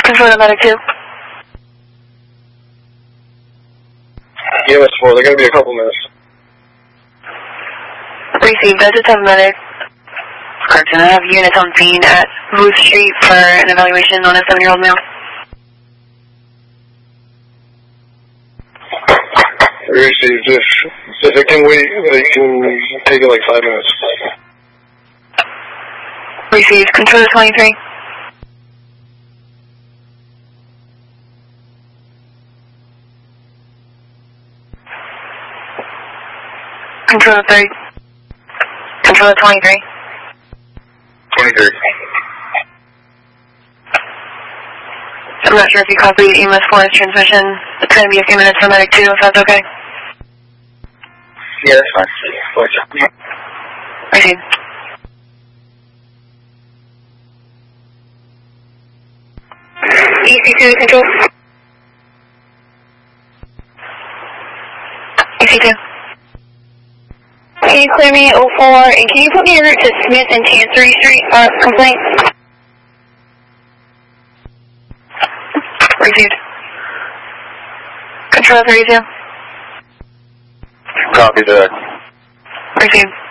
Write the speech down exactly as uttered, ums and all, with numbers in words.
Control to medic two. E M S four, they're going to be a couple minutes. Received. I just have medic. Cartoon. I have units on scene at Ruth Street for an evaluation on a seven-year-old male. Received. If, if it can wait, they can take it like five minutes. Received. Control to twenty-three. Control to thirty. Control to twenty-three. twenty-three. I'm not sure if you copied E M S four's transmission. It's going to be a few minutes for medic two, if that's okay. Yeah, that's fine. Received. E C two, control. E C two. Can you clear me oh four, and can you put me en route to Smith and Chancery Street, uh, complaint? Received. Control thirty-two. Copy that. Received.